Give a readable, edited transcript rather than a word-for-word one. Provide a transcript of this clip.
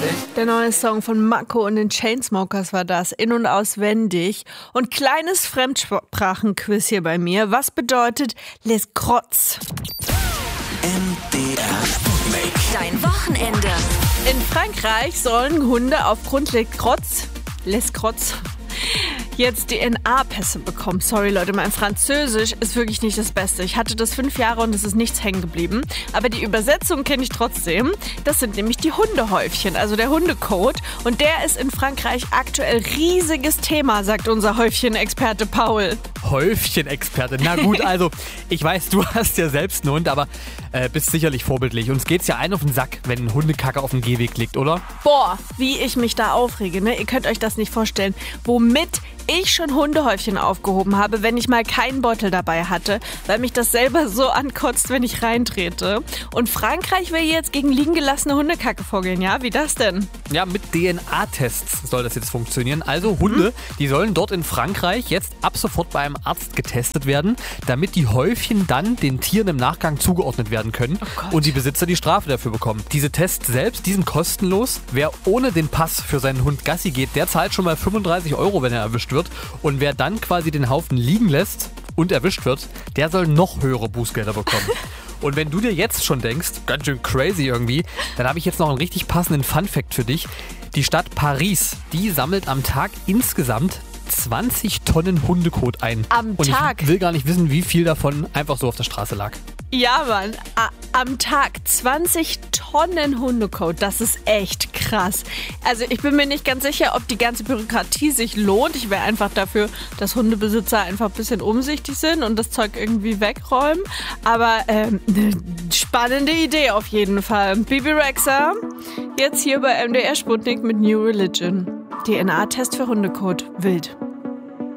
Der neue Song von Mako und den Chainsmokers war das, in- und auswendig. Und kleines Fremdsprachenquiz hier bei mir. Was bedeutet Les Crottes? MDR Sputnik. Dein Wochenende. In Frankreich sollen Hunde aufgrund Les Crottes jetzt DNA-Pässe bekommen. Sorry Leute, mein Französisch ist wirklich nicht das Beste. Ich hatte das 5 Jahre und es ist nichts hängen geblieben. Aber die Übersetzung kenne ich trotzdem. Das sind nämlich die Hundehäufchen, also der Hundecode. Und der ist in Frankreich aktuell riesiges Thema, sagt unser Häufchen-Experte Paul. Häufchen-Experte. Na gut, also ich weiß, du hast ja selbst einen Hund, aber bist sicherlich vorbildlich. Uns geht's ja auf den Sack, wenn ein Hundekacke auf dem Gehweg liegt, oder? Boah, wie ich mich da aufrege, ne? Ihr könnt euch das nicht vorstellen. Womit ich schon Hundehäufchen aufgehoben habe, wenn ich mal keinen Beutel dabei hatte, weil mich das selber so ankotzt, wenn ich reintrete. Und Frankreich will jetzt gegen liegen gelassene Hundekacke vorgehen, ja? Wie das denn? Ja, mit DNA-Tests soll das jetzt funktionieren. Also Hunde, die sollen dort in Frankreich jetzt ab sofort bei einem Arzt getestet werden, damit die Häufchen dann den Tieren im Nachgang zugeordnet werden können und die Besitzer die Strafe dafür bekommen. Diese Tests selbst, die sind kostenlos. Wer ohne den Pass für seinen Hund Gassi geht, der zahlt schon mal 35 €, wenn er erwischt wird. Und wer dann quasi den Haufen liegen lässt und erwischt wird, der soll noch höhere Bußgelder bekommen. Und wenn du dir jetzt schon denkst, ganz schön crazy irgendwie, dann habe ich jetzt noch einen richtig passenden Funfact für dich. Die Stadt Paris, die sammelt am Tag insgesamt 20 Tonnen Hundekot ein. Am Tag? Und ich will gar nicht wissen, wie viel davon einfach so auf der Straße lag. Ja, Mann. Am Tag 20 Tonnen Hundekot. Das ist echt krass. Also ich bin mir nicht ganz sicher, ob die ganze Bürokratie sich lohnt. Ich wäre einfach dafür, dass Hundebesitzer einfach ein bisschen umsichtig sind und das Zeug irgendwie wegräumen. Aber eine spannende Idee auf jeden Fall. Bibi Rexha, jetzt hier bei MDR Sputnik mit New Religion. DNA-Test für Hundekot. Wild.